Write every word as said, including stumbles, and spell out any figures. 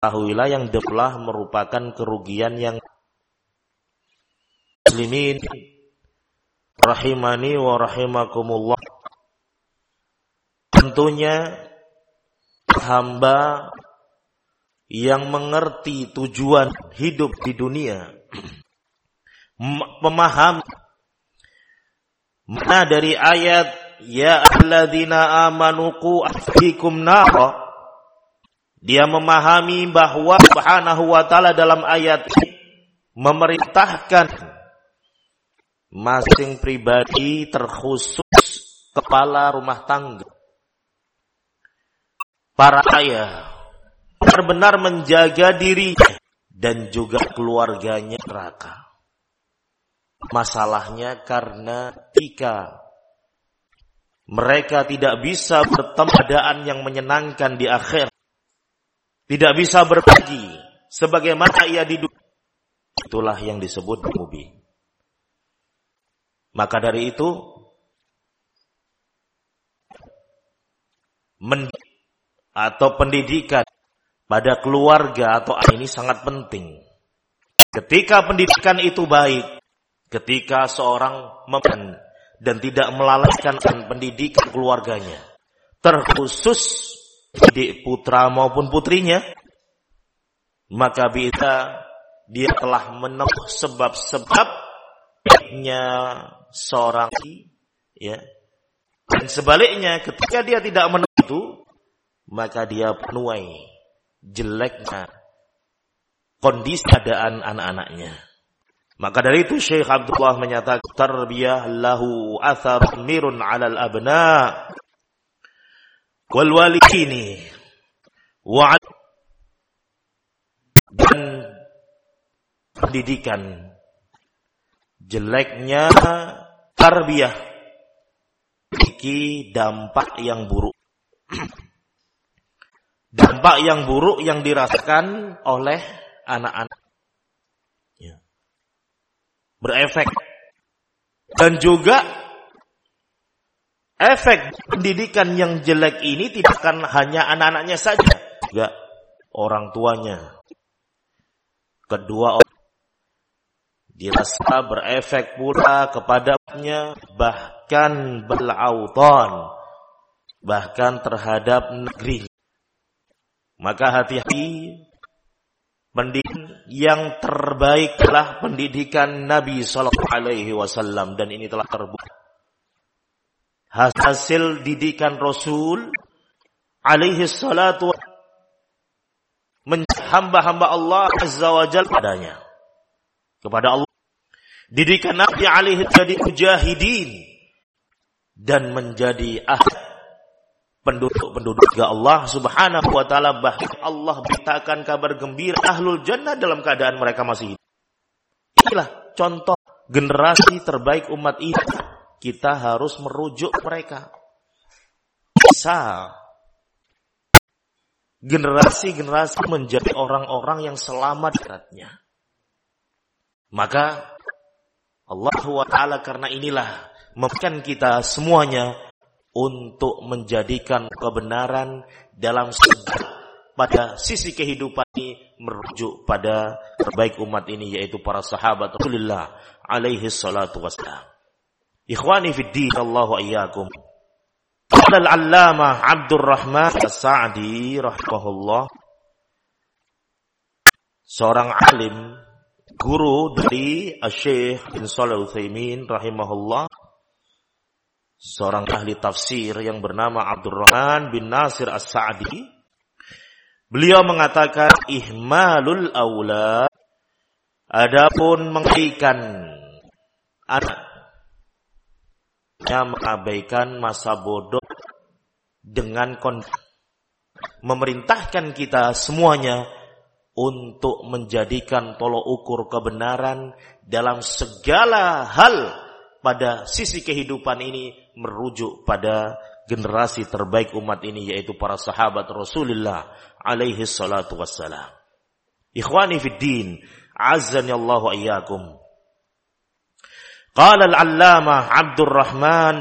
Ketahuilah yang telah merupakan kerugian yang muslimin rahimani wa rahimakumullah. Tentunya hamba yang mengerti tujuan hidup di dunia, memahami mana dari ayat ya alladzina amanu qu anfusakum nar, dia memahami bahwa Subhanahu wa taala dalam ayat ini memerintahkan masing pribadi terkhusus kepala rumah tangga, para ayah benar-benar menjaga diri dan juga keluarganya neraka. Masalahnya karena jika mereka tidak bisa bertemu keadaan yang menyenangkan di akhir, tidak bisa berbagi sebagaimana ia di dunia, itulah yang disebut mubi. Maka dari itu mendidik atau pendidikan pada keluarga atau ini sangat penting. Ketika pendidikan itu baik, ketika seorang mem- dan tidak melalaikan pendidikan keluarganya, terkhusus didik putra maupun putrinya, maka bisa dia telah menempuh sebab-sebabnya seorang, ya. Dan sebaliknya, ketika dia tidak menempuh itu, maka dia penuai jeleknya kondisi keadaan anak-anaknya. Maka dari itu Syekh Abdullah menyatakan tarbiyah lahu athar mirun 'alal abna wal walidini wa dan pendidikan jeleknya tarbiyah memiliki dampak yang buruk. Dampak yang buruk yang dirasakan oleh anak-anak, ya, berefek. Dan juga efek pendidikan yang jelek ini tidak akan hanya anak-anaknya saja, juga orang tuanya. Kedua orang dirasa berefek pula kepadanya, bahkan belautan, bahkan terhadap negeri. Maka hati-hati, pendidikan yang terbaik adalah pendidikan Nabi Sallallahu Alaihi Wasallam, dan ini telah terbukti. Hasil didikan Rasul Alaihi Salatu menjadi hamba-hamba Allah Azza wa Jalla padanya, kepada Allah. Didikan Nabi Alaihi jadi mujahidin dan menjadi ahli penduduk-penduduk juga Allah Subhanahu wa taala. Bahkan Allah beritakan kabar gembira ahlul jannah dalam keadaan mereka masih hidup. Inilah contoh generasi terbaik umat ini. Kita harus merujuk mereka. Bisa generasi-generasi menjadi orang-orang yang selamat beratnya. Maka Allah wa ta'ala karena inilah memberikan kita semuanya untuk menjadikan kebenaran dalam segala pada sisi kehidupan ini merujuk pada terbaik umat ini, yaitu para sahabat Rasulullah alaihi salatu wassalam. Ikhwani fid din, Allah wa iyyakum. Qala al-allamah Abdurrahman As-Sa'di rahimahullah, seorang alim, guru dari Asy-Syaikh bin Shalih Al-Utsaimin rahimahullah, seorang ahli tafsir yang bernama Abdurrahman bin Nasir As-Sa'di. Beliau mengatakan ihmalul aulad, adapun mengabaikan anak, yang mengabaikan masa bodoh dengan kondisi, memerintahkan kita semuanya untuk menjadikan tolok ukur kebenaran dalam segala hal pada sisi kehidupan ini merujuk pada generasi terbaik umat ini, yaitu para sahabat Rasulullah alaihi salatu wassalam. Ikhwani fid din, azzani Allah wa iyyakum. Qala al-allamah Abdurrahman